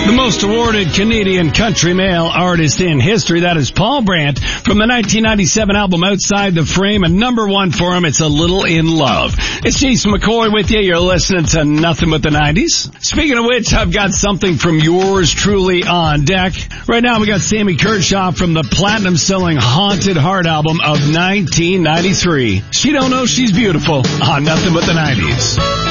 The most awarded Canadian country male artist in history, that is Paul Brandt, from the 1997 album Outside the Frame, and number one for him, it's A Little in Love. It's Jason McCoy with you. You're listening to Nothing But the 90s. Speaking of which, I've got something from yours truly on deck. Right now, we got Sammy Kershaw from the platinum-selling Haunted Heart album of 1993. She Don't Know She's Beautiful on Nothing But the 90s.